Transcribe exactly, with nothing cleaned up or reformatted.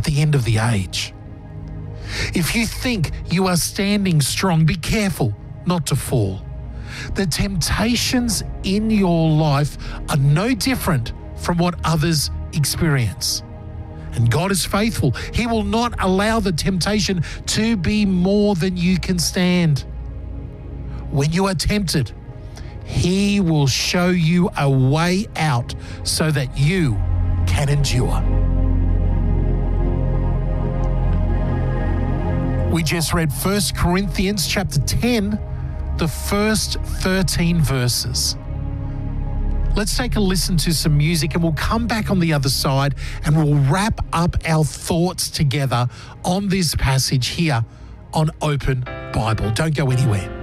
at the end of the age. If you think you are standing strong, be careful not to fall. The temptations in your life are no different from what others experience. And God is faithful. He will not allow the temptation to be more than you can stand. When you are tempted, He will show you a way out so that you can endure. We just read First Corinthians chapter ten, the first thirteen verses. Let's take a listen to some music and we'll come back on the other side and we'll wrap up our thoughts together on this passage here on Open Bible. Don't go anywhere.